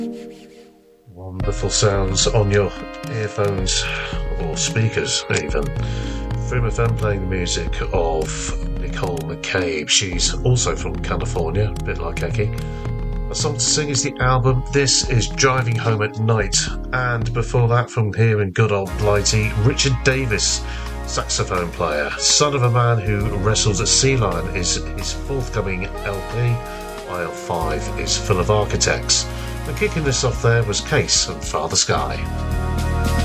Wonderful sounds on your earphones or speakers even. Freedom FM playing the music of Nicole McCabe. She's also from California, a bit like Eki. A Song to Sing is the album. This is Driving Home at Night. And before that, from here in good old Blighty, Richard Davis, saxophone player, son of a man who wrestles at Sea Lion, is his forthcoming LP. Aisle 5 is full of architects. And kicking this off there was Case and Father Sky.